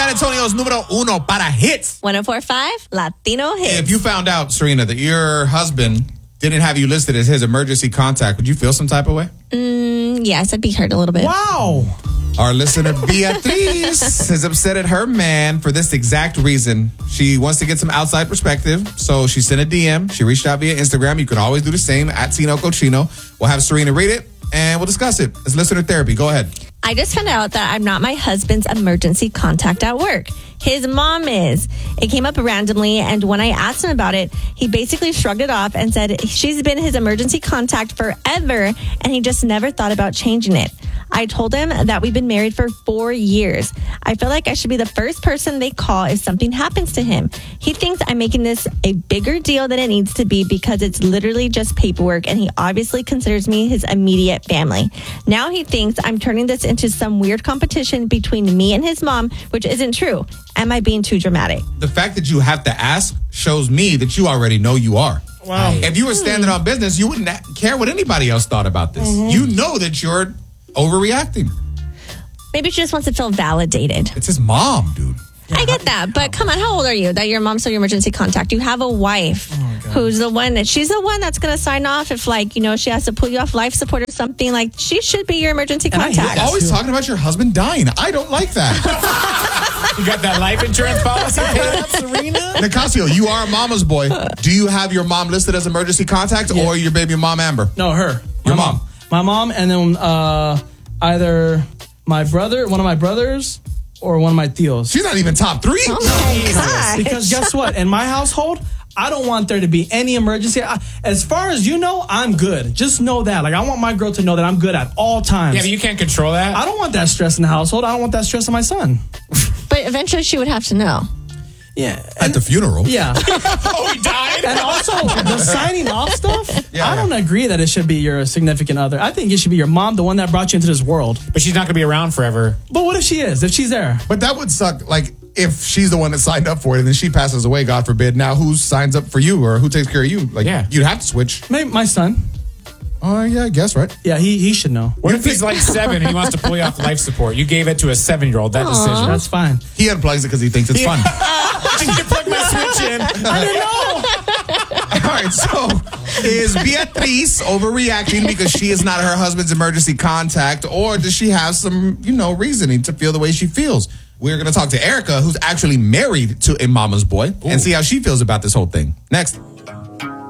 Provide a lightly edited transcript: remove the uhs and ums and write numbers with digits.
San Antonio's número uno para hits. 104.5 Latino Hits. If you found out, Serena, that your husband didn't have you listed as his emergency contact, would you feel some type of way? Yes, I'd be hurt a little bit. Wow. Our listener, Beatriz, is upset at her man for this exact reason. She wants to get some outside perspective, so she sent a DM. She reached out via Instagram. You can always do the same, at Tino Cochino. We'll have Serena read it, and we'll discuss it. It's listener therapy. Go ahead. I just found out that I'm not my husband's emergency contact at work. His mom is. It came up randomly, and when I asked him about it, he basically shrugged it off and said she's been his emergency contact forever, and he just never thought about changing it. I told him that we've been married for 4 years. I feel like I should be the first person they call if something happens to him. He thinks I'm making this a bigger deal than it needs to be because it's literally just paperwork, and he obviously considers me his immediate family. Now he thinks I'm turning this into some weird competition between me and his mom, which isn't true. Am I being too dramatic? The fact that you have to ask shows me that you already know you are. Wow. If you were standing on business, you wouldn't care what anybody else thought about this. You know that you're overreacting. Maybe she just wants to feel validated. It's his mom, dude. I get that, but come on, how old are you that your mom's still your emergency contact? You have a wife who's the one she's the one that's going to sign off if, like, you know, she has to pull you off life support or something. Like, she should be your emergency contact. You're always talking about your husband dying. I don't like that. You got that life insurance policy paid up, Serena? Nicasio, you are a mama's boy. Do you have your mom listed as emergency contact or your baby mom, Amber? No, her. Your mom. My mom, and then either my brother, one of my brothers, or one of my tios. She's not even top 3. Oh my gosh. Because guess what? In my household, I don't want there to be any emergency. As far as you know, I'm good. Just know that. Like, I want my girl to know that I'm good at all times. Yeah, but you can't control that. I don't want that stress in the household. I don't want that stress on my son. But eventually she would have to know. Yeah. At the funeral. Yeah. Oh, he died? And also, the signing off stuff, Yeah, I don't agree that it should be your significant other. I think it should be your mom, the one that brought you into this world. But she's not going to be around forever. But what if she is? If she's there? But that would suck. Like, if she's the one that signed up for it and then she passes away, God forbid, now who signs up for you or who takes care of you? Like, you'd have to switch. Maybe my son. Oh, yeah, I guess, right? Yeah, he should know. What if he's like 7 and he wants to pull you off life support? You gave it to a 7-year-old, that decision. That's fine. He unplugs it because he thinks it's fun. Did you plug my switch in? I didn't know. All right, so is Beatriz overreacting because she is not her husband's emergency contact, or does she have some, reasoning to feel the way she feels? We're going to talk to Erica, who's actually married to a mama's boy, and see how she feels about this whole thing. Next.